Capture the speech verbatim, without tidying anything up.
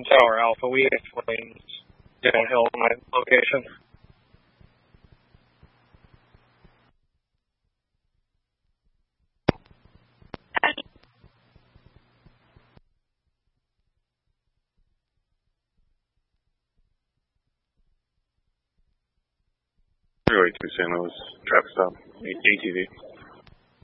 Tower Alpha, we have flames downhill in my location. Freeway two San Luis, traffic stop, A T V.